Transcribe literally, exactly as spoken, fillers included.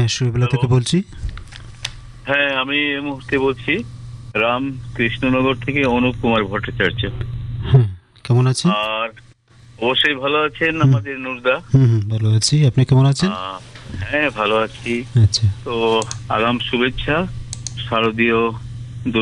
Sharifullah hello. থেকে বলছি। হ্যাঁ, আমি এই মুহূর্তে বলছি রাম কৃষ্ণনগর থেকে অনুপ কুমার ভট্টাচার্য। হ্যাঁ, কেমন আছেন? আর অবশ্যই ভালো আছেন হুম। আমাদের নুরদা? হুম হুম ভালো আছি, আপনি কেমন আছেন? আহ, হ্যাঁ, ভালো আছি। আচ্ছা। তো আগাম শুভেচ্ছা শারদীয়